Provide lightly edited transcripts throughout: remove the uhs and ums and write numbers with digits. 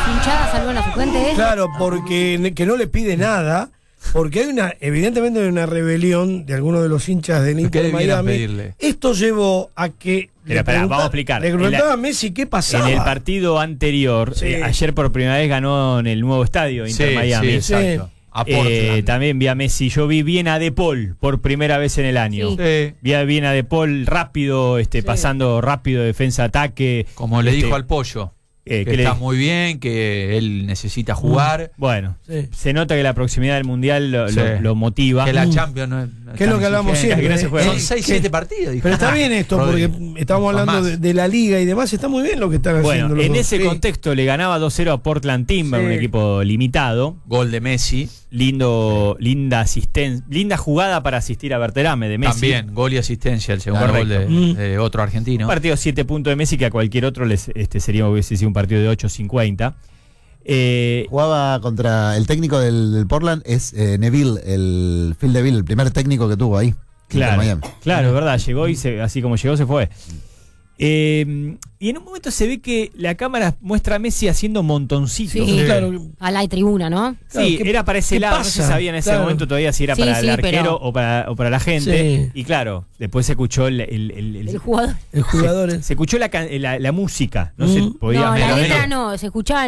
a su hinchada, salvo a su gente. Claro, porque que no le pide nada, porque hay evidentemente hay una rebelión de algunos de los hinchas del Inter Miami. Esto llevó a que vamos a explicar. Le preguntaba a Messi qué pasaba. En el partido anterior, ayer por primera vez ganó en el nuevo estadio Inter Miami. Sí, exacto. También vi a Messi. Yo vi bien a De Paul por primera vez en el año. Sí. Vi bien a De Paul rápido, pasando rápido defensa-ataque. Como le dijo al Pollo. Que está muy bien, que él necesita jugar. Bueno, se nota que la proximidad del Mundial lo motiva. Que la Champions no es que es lo que hablamos siempre. Son 6-7 partidos. Pero está bien esto, porque estamos hablando de la liga y demás. Está muy bien lo que están haciendo. Bueno, en ese contexto le ganaba 2-0 a Portland Timber, un equipo limitado. Gol de Messi. Linda jugada para asistir a Berterame de Messi. También, gol y asistencia, el segundo gol de otro argentino. Un partido 7 puntos de Messi que a cualquier otro hubiese sido un partido de 8-50. Jugaba contra el técnico del Portland, es Neville, el Phil Neville, el primer técnico que tuvo ahí. Claro, es verdad, llegó y así como llegó se fue. Y en un momento se ve que la cámara muestra a Messi haciendo montoncitos. Sí, claro. A la tribuna, ¿no? Sí, era para ese lado, no se sabía en ese momento todavía si era para el arquero o para la gente. Sí. Y claro, después se escuchó el jugador. El jugador. Se escuchó la música, no se podía. No, la letra no, se escuchaba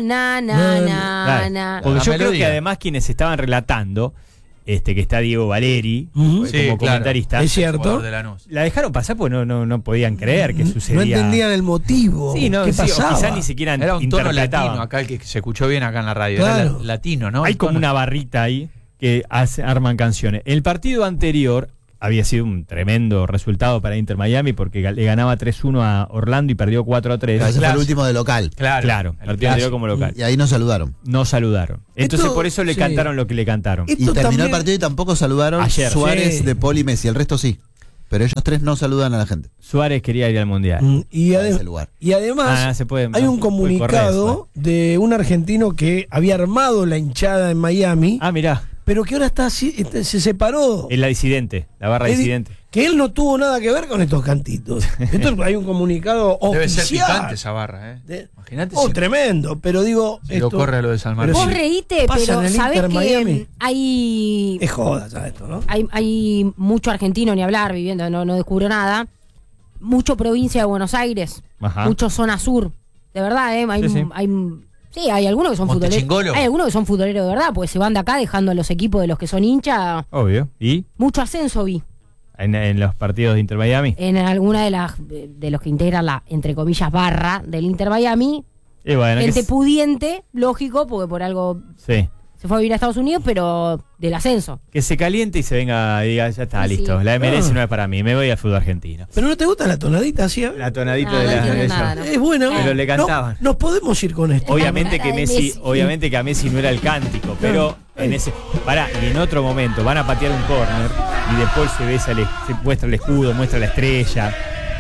na. Porque yo creo que además quienes estaban relatando, que está Diego Valeri como comentarista, es cierto, la dejaron pasar porque no podían creer que sucedía. No entendían el motivo. ¿Qué pasaba? O quizás ni siquiera era un tono latino acá, el que se escuchó bien acá en la radio. Claro. Era latino, ¿no? Hay como una barrita ahí que arman canciones. El partido anterior había sido un tremendo resultado para Inter Miami porque le ganaba 3-1 a Orlando y perdió 4-3. Ese fue el último de local. Claro, el partido anterior como local. Y ahí no saludaron. Entonces por eso le cantaron lo que le cantaron. Y terminó el partido y tampoco saludaron ayer. Suárez, De Paul y Messi. El resto sí. Pero ellos tres no saludan a la gente. Suárez quería ir al Mundial. Y además hay un comunicado de un argentino que había armado la hinchada en Miami. Mirá. Pero que ahora se separó. Es la disidente, la barra disidente. Que él no tuvo nada que ver con estos cantitos. Hay un comunicado oficial. Debe ser picante esa barra, Imagínate. Tremendo, pero digo. Si lo corre a lo de San Martín. Vos reíte, pero sabés que hay. Es joda ya esto, ¿no? Hay mucho argentino, ni hablar, viviendo, no descubro nada. Mucho provincia de Buenos Aires. Ajá. Mucho zona sur. De verdad, Sí, hay algunos que son futboleros. Hay algunos que son futboleros de verdad, porque se van de acá dejando a los equipos de los que son hinchas. Obvio. ¿Y? Mucho ascenso vi. En los partidos de Inter Miami. En alguna de los que integran la, entre comillas, barra del Inter Miami. Gente pudiente, lógico, porque por algo se fue a vivir a Estados Unidos, pero del ascenso. Que se caliente y se venga y diga, ya está, listo. La MLS no es para mí, me voy al fútbol argentino. ¿Pero no te gusta la tonadita así? La tonadita de la... Es buena. Pero le cantaban. Nos podemos ir con esto. Obviamente que a Messi no era el cántico, pero y en otro momento van a patear un córner y después se muestra el escudo, muestra la estrella.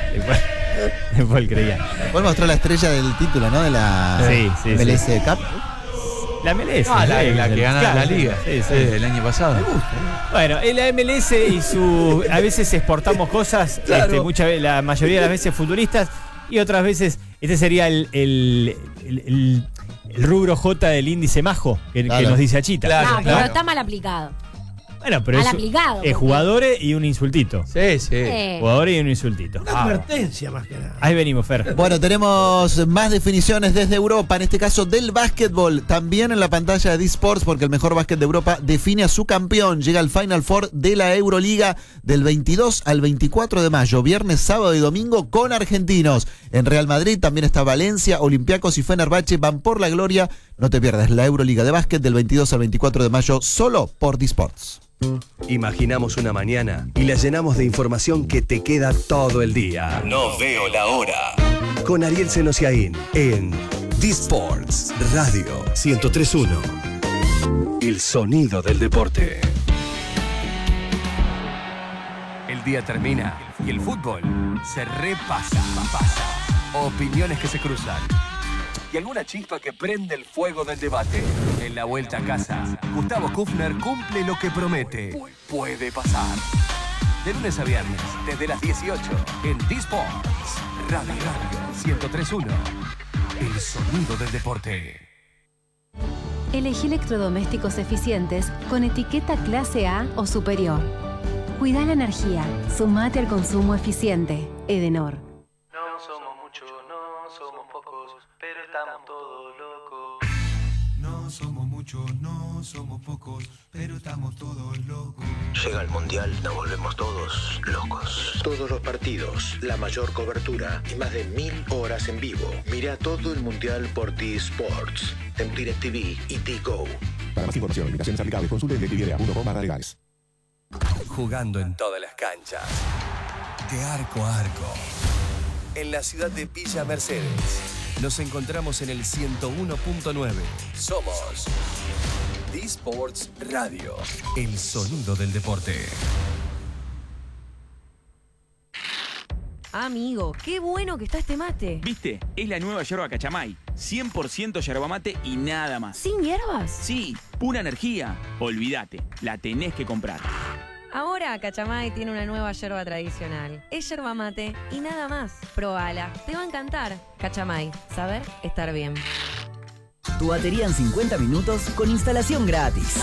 Después creía. Después mostró la estrella del título, ¿no? De la MLS Cup. La MLS. La que gana la liga el año pasado. Me gusta, ¿no? Bueno, la MLS y a veces exportamos cosas, la mayoría de las veces futuristas, y otras veces, este sería el rubro J del índice majo que nos dice Achita. Pero está mal aplicado. Bueno, pero es jugadores y un insultito. Sí. Jugadores y un insultito. Una advertencia más que nada. Ahí venimos, Fer. Bueno, tenemos más definiciones desde Europa, en este caso del básquetbol. También en la pantalla de D-Sports, porque el mejor básquet de Europa define a su campeón. Llega al Final Four de la Euroliga del 22 al 24 de mayo. Viernes, sábado y domingo con argentinos. En Real Madrid también está Valencia, Olympiacos y Fenerbahce van por la gloria. No te pierdas la Euroliga de básquet del 22 al 24 de mayo solo por D-Sports. Imaginamos una mañana y la llenamos de información que te queda todo el día. No veo la hora. Con Ariel Senosiaín en D-Sports Radio 103.1. El sonido del deporte. El día termina y el fútbol se repasa. Opiniones que se cruzan. Y alguna chispa que prende el fuego del debate. En la vuelta a casa, Gustavo Kufner cumple lo que promete. Puede pasar. De lunes a viernes, desde las 18, en D-Sports Radio 103.1. El sonido del deporte. Elegí electrodomésticos eficientes con etiqueta clase A o superior. Cuida la energía. Sumate al consumo eficiente. Edenor. No somos muchos, no somos pocos, pero estamos todos locos. No somos muchos, no somos pocos, pero estamos todos locos. Llega el Mundial, nos volvemos todos locos. Todos los partidos, la mayor cobertura y más de 1000 horas en vivo. Mira todo el Mundial por T-Sports, en DirecTV y T-Go. Para más información, limitaciones aplicables, consulte en DirecTV.com/legales. Jugando en todas las canchas, de arco a arco. En la ciudad de Villa Mercedes, nos encontramos en el 101.9. Somos T-Sports Radio, el sonido del deporte. Amigo, qué bueno que está este mate. ¿Viste? Es la nueva yerba Cachamay. 100% yerba mate y nada más. ¿Sin hierbas? Sí, pura energía. Olvídate, la tenés que comprar. Ahora Cachamay tiene una nueva yerba tradicional. Es yerba mate y nada más. Probala, te va a encantar. Cachamay, saber estar bien. Tu batería en 50 minutos con instalación gratis.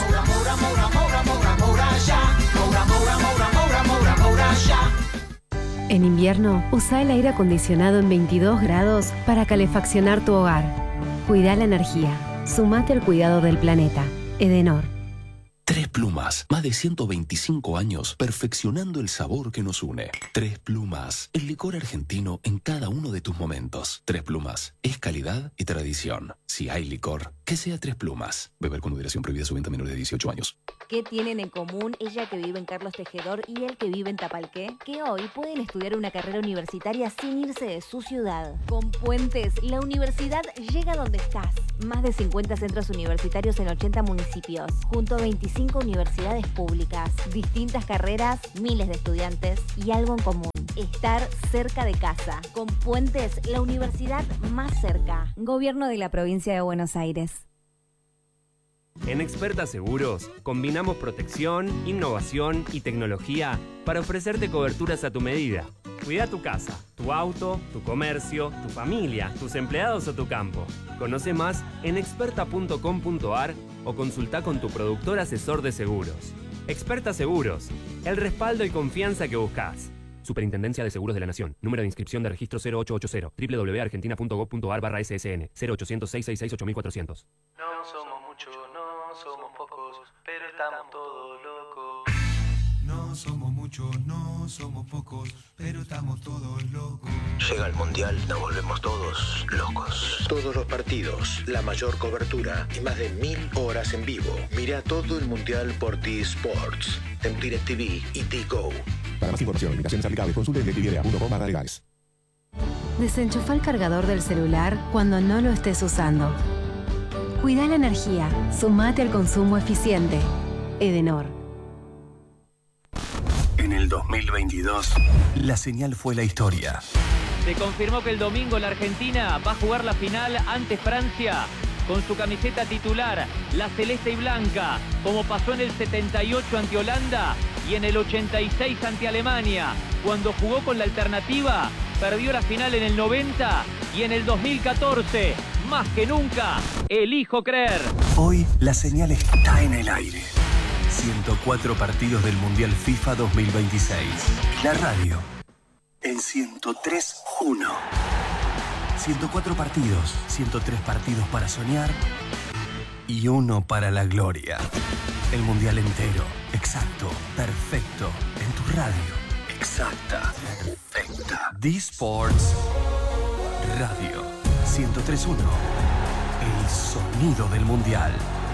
En invierno, usa el aire acondicionado en 22 grados para calefaccionar tu hogar. Cuida la energía. Sumate al cuidado del planeta. Edenor. Tres Plumas, más de 125 años perfeccionando el sabor que nos une. Tres Plumas, el licor argentino en cada uno de tus momentos. Tres Plumas, es calidad y tradición. Si hay licor, que sea Tres Plumas. Beber con moderación, prohibida su venta a menores de 18 años. ¿Qué tienen en común ella que vive en Carlos Tejedor y él que vive en Tapalqué? Que hoy pueden estudiar una carrera universitaria sin irse de su ciudad. Con Puentes, la universidad llega donde estás. Más de 50 centros universitarios en 80 municipios, junto a 25 universidades públicas, distintas carreras, miles de estudiantes y algo en común: estar cerca de casa. Con Puentes, la universidad más cerca. Gobierno de la Provincia de Buenos Aires. En Experta Seguros, combinamos protección, innovación y tecnología para ofrecerte coberturas a tu medida. Cuida tu casa, tu auto, tu comercio, tu familia, tus empleados o tu campo. Conoce más en experta.com.ar o consulta con tu productor asesor de seguros. Experta Seguros, el respaldo y confianza que buscas. Superintendencia de Seguros de la Nación. Número de inscripción de registro 0880. www.argentina.gov.ar/ssn 0800-666-8400. No somos muchos, no somos pocos, pero estamos todos locos. No somos muchos, no somos pocos, pero estamos todos locos. Llega el Mundial, nos volvemos todos locos. Todos los partidos, la mayor cobertura y más de 1000 horas en vivo. Mira todo el Mundial por T-Sports, en DirecTV y T-Go. Para más información, limitaciones aplicables, consulte en DirecTV.com/legales. Desenchufa el cargador del celular cuando no lo estés usando. Cuida la energía. Sumate al consumo eficiente. Edenor. En el 2022, la señal fue la historia. Se confirmó que el domingo la Argentina va a jugar la final ante Francia con su camiseta titular, la celeste y blanca, como pasó en el 78 ante Holanda y en el 86 ante Alemania. Cuando jugó con la alternativa, perdió la final en el 90 y en el 2014. Más que nunca, elijo creer. Hoy la señal está en el aire. 104 partidos del Mundial FIFA 2026. La radio en 103.1. 104 partidos, 103 partidos para soñar y uno para la gloria. El Mundial entero, exacto, perfecto, en tu radio. Exacta, perfecta. D-Sports Radio 103.1. El sonido del Mundial.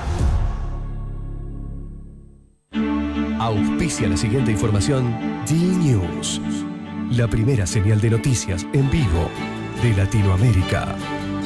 Auspicia la siguiente información D-News, la primera señal de noticias en vivo de Latinoamérica.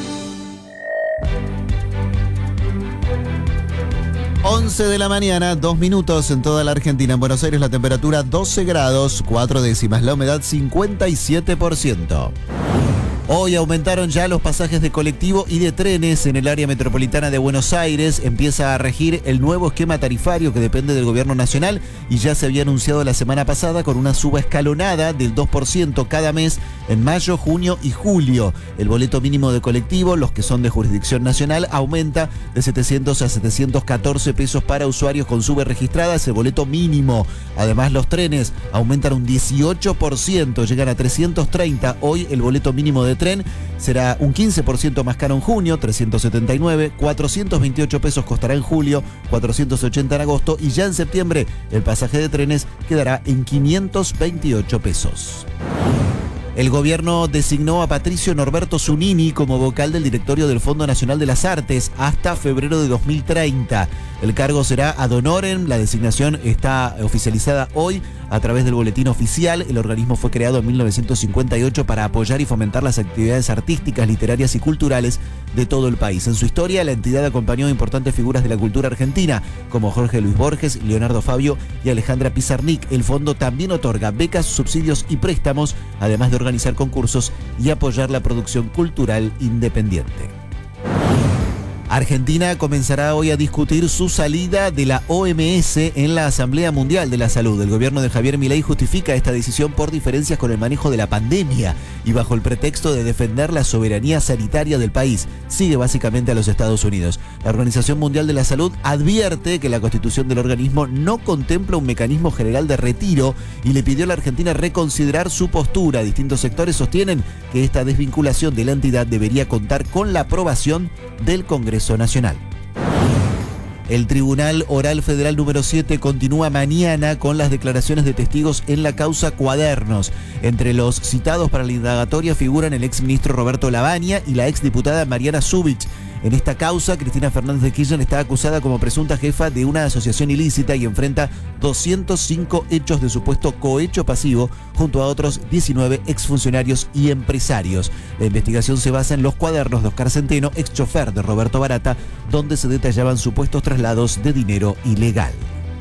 11 de la mañana, 2 minutos en toda la Argentina. En Buenos Aires la temperatura 12 grados, 4 décimas. La humedad 57%. Hoy aumentaron ya los pasajes de colectivo y de trenes en el área metropolitana de Buenos Aires. Empieza a regir el nuevo esquema tarifario que depende del gobierno nacional y ya se había anunciado la semana pasada con una suba escalonada del 2% cada mes en mayo, junio y julio. El boleto mínimo de colectivo, los que son de jurisdicción nacional, aumenta de 700 a 714 pesos para usuarios con sube registradas, el boleto mínimo. Además, los trenes aumentan un 18%, llegan a 330. Hoy el boleto mínimo de tren será un 15% más caro en junio, 379, 428 pesos costará en julio, 480 en agosto y ya en septiembre el pasaje de trenes quedará en 528 pesos. El gobierno designó a Patricio Norberto Zunini como vocal del directorio del Fondo Nacional de las Artes hasta febrero de 2030. El cargo será ad honorem, la designación está oficializada hoy a través del boletín oficial. El organismo fue creado en 1958 para apoyar y fomentar las actividades artísticas, literarias y culturales de todo el país. En su historia, la entidad acompañó a importantes figuras de la cultura argentina, como Jorge Luis Borges, Leonardo Fabio y Alejandra Pizarnik. El fondo también otorga becas, subsidios y préstamos, además de organizar concursos y apoyar la producción cultural independiente. Argentina comenzará hoy a discutir su salida de la OMS en la Asamblea Mundial de la Salud. El gobierno de Javier Milei justifica esta decisión por diferencias con el manejo de la pandemia y bajo el pretexto de defender la soberanía sanitaria del país. Sigue básicamente a los Estados Unidos. La Organización Mundial de la Salud advierte que la constitución del organismo no contempla un mecanismo general de retiro y le pidió a la Argentina reconsiderar su postura. Distintos sectores sostienen que esta desvinculación de la entidad debería contar con la aprobación del Congreso Nacional. El Tribunal Oral Federal número 7 continúa mañana con las declaraciones de testigos en la causa Cuadernos. Entre los citados para la indagatoria figuran el exministro Roberto Lavagna y la exdiputada Mariana Zubich. En esta causa, Cristina Fernández de Kirchner está acusada como presunta jefa de una asociación ilícita y enfrenta 205 hechos de supuesto cohecho pasivo junto a otros 19 exfuncionarios y empresarios. La investigación se basa en los cuadernos de Oscar Centeno, ex chofer de Roberto Barata, donde se detallaban supuestos traslados de dinero ilegal.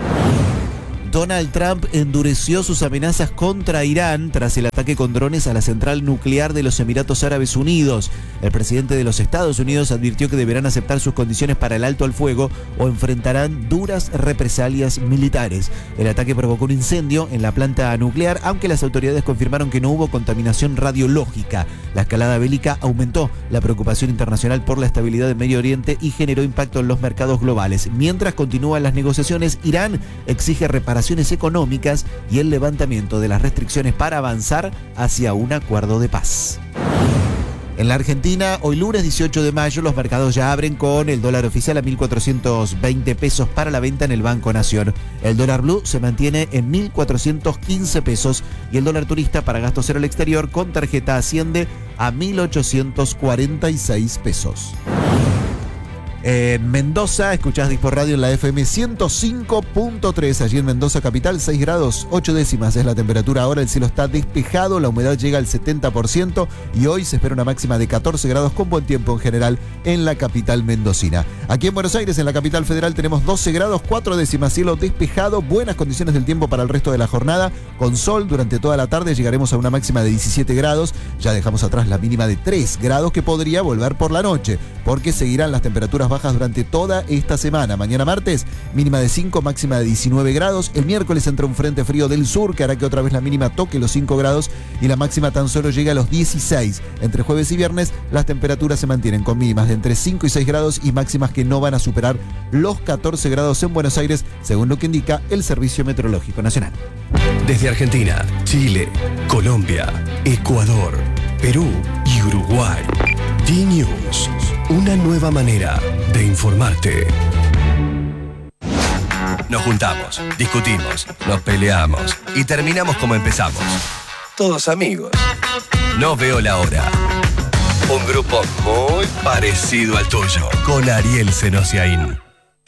Donald Trump endureció sus amenazas contra Irán tras el ataque con drones a la central nuclear de los Emiratos Árabes Unidos. El presidente de los Estados Unidos advirtió que deberán aceptar sus condiciones para el alto al fuego o enfrentarán duras represalias militares. El ataque provocó un incendio en la planta nuclear, aunque las autoridades confirmaron que no hubo contaminación radiológica. La escalada bélica aumentó la preocupación internacional por la estabilidad de Medio Oriente y generó impacto en los mercados globales. Mientras continúan las negociaciones, Irán exige reparaciones económicas y el levantamiento de las restricciones para avanzar hacia un acuerdo de paz. En la Argentina, hoy lunes 18 de mayo, los mercados ya abren con el dólar oficial a 1.420 pesos para la venta en el Banco Nación. El dólar blue se mantiene en 1.415 pesos y el dólar turista para gasto cero al exterior con tarjeta asciende a 1.846 pesos. En Mendoza, escuchás Dispor Radio en la FM 105.3, allí en Mendoza capital, 6 grados 8 décimas es la temperatura ahora, el cielo está despejado, la humedad llega al 70% y hoy se espera una máxima de 14 grados con buen tiempo en general en la capital mendocina. Aquí en Buenos Aires, en la capital federal, tenemos 12 grados 4 décimas, cielo despejado, buenas condiciones del tiempo para el resto de la jornada, con sol durante toda la tarde, llegaremos a una máxima de 17 grados, ya dejamos atrás la mínima de 3 grados que podría volver por la noche, porque seguirán las temperaturas bajas durante toda esta semana. Mañana martes, mínima de 5, máxima de 19 grados. El miércoles entra un frente frío del sur que hará que otra vez la mínima toque los 5 grados y la máxima tan solo llega a los 16. Entre jueves y viernes, las temperaturas se mantienen con mínimas de entre 5 y 6 grados y máximas que no van a superar los 14 grados en Buenos Aires, según lo que indica el Servicio Meteorológico Nacional. Desde Argentina, Chile, Colombia, Ecuador, Perú y Uruguay. D-News, una nueva manera de informarte. Nos juntamos, discutimos, nos peleamos y terminamos como empezamos. Todos amigos. No veo la hora. Un grupo muy parecido al tuyo, con Ariel Senosiaín.